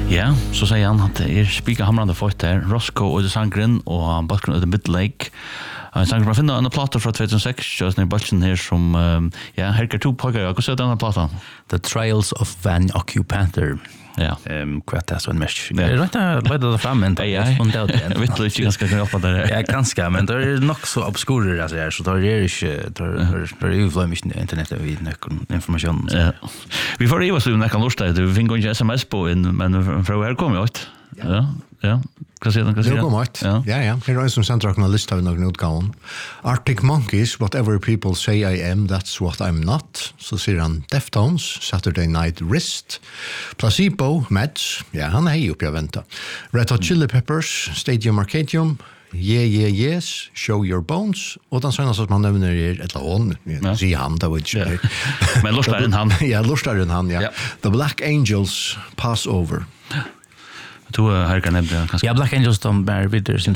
Ja, så säger han att det spika hamrande fort där. Roscoe och The Sangren och Buckner of the Mid Lake. Sangren man finner en platta från 2006 just när bulten här som Herker 2 pojkar. Jag kan den plattan. The Trials of Van Occupanter. Ja. Kvart är så en mesh. Det är rätt att lägga det fram en från det. Jag vet inte ganska kan hjälpa där. Ja, ganska, men det är nog så obskurer alltså här så det är inte det ju flämisk internet vid information. Ja. Vi får ju så när kan lusta det. Vi fick ju SMS på in men från här kommer jag. Ja. Kan se den. Ja. Här är som centrala lista av någon utgåvan. Arctic Monkeys, whatever people say I am, that's what I'm not. Så ser han Deftones, Saturday Night Wrist, Placebo, Meds, ja, han är ju uppe jag vänta. Red Hot Chili Peppers, Stadium Arcadium, Yes, Show Your Bones, och den såna som man nämner är ett lån, säger han då inte. Men lustar han. Ja, lustar han, ja. The Black Angels, Passover. Du har kan nämna kanske. Ja, Black Angels de bär vidare sin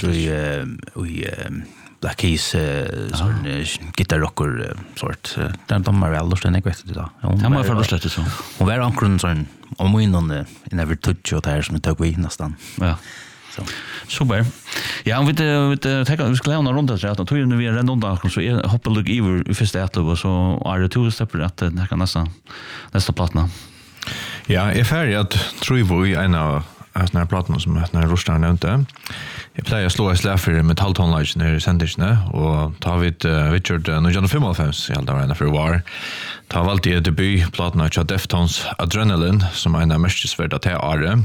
vi Black Keys sån gitarrocker sort. De har väl lustat jag vet det då. Han har förlustat det så. Och var ankron sån om vi någon i never touch och där som tog vi nästan. Ja. Så. Super. Ja, vi vi ska lämna runt så att nu vi renner undan så är hoppa look över i första ett och så är det två steg att det kan nästa plattan. Ja, är färdig att tror vi en av såna plattan som när Rostar nämnde. Jag plejer slå i släfer med metalltonlagen i sänderna och tar vi Richard Nugent 55 i alla dagar för var. Tar alltid debutplattan av Deftones Adrenaline som en av mestesvärda till are.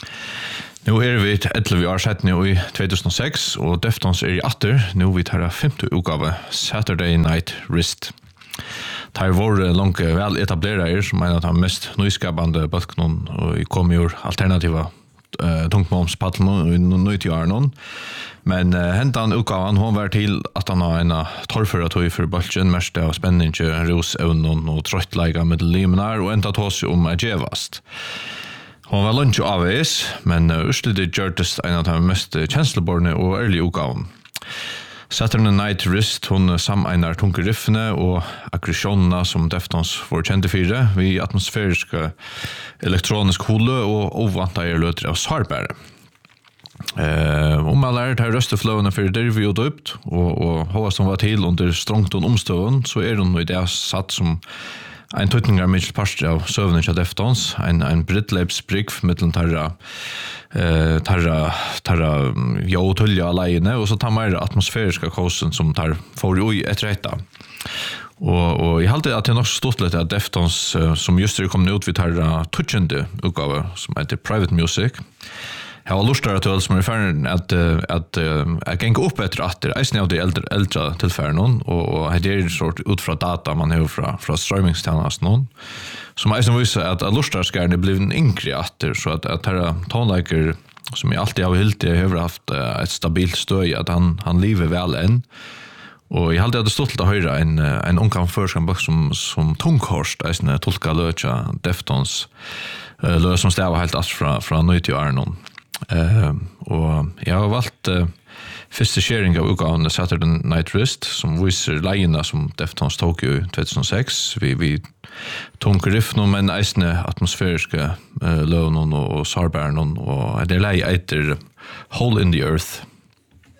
Nu är vi ett 11 år sedan nu i 2006 och Deftones är i åter. Nu vi tar 50 utgåva Saturday Night Wrist. Tar vår långt väl etablerade som en av de mest nyskapande balknon och kommer ju alternativa tungmålspatteln i nytt år någon. Men hentan utgåvan hon var till att han har en torrföra tog för bulten mest av spänning ros och tröttlägga med limnar och ända tås om att gevast. Hon var lunch avvis, men urslutet gjordes en av de mest känsloborne och ärliga utgåvan. Saturday Night Wrist, hon sameinar tunga riffene og aggressionerna som Deftones får kjente fire, vi atmosfæriske elektronisk hole og ovanta løter av sarbære. Om man lærer til røsteflåene for det vi gjorde upp, og hva som var til under strongt og omstøven, så hun i det satt som en tøytningar mitt parster av søvnen til Deftones, en brittleipsbrygg mittelen tarra jo tullja alene, og så tar mer atmosfæriska kosen som tar får ui etter etta. Og jeg halte at det er nok stått litt at Deftones som just er kommet ut vid tarra touchende utgave som heter Private Music. Jeg har lustar til som er ferdig at genge opp etter atter, eisen av de eldre tilfærene, og det er sort ut fra data man har fra strømmingstjeneste som eisen viser at lustarskerne blir en yngre atter, så at her tonleiker som jeg alltid har hilt i har haft et stabilt støy, at han lever vel enn. Og jeg halte at det stått til å høre en ungkamp førskamp som tunghorst, eisen tolka løtja Deftones, løt som stava helt alt fra nøyt i Arnon. Og jeg har valgt første sharing av utgaven Saturday Night Wrist som viser leiene som Deftones tok i 2006 vi tunke riffene men eisne atmosfæriske løvene og sarbæren og det leie etter Hole in the Earth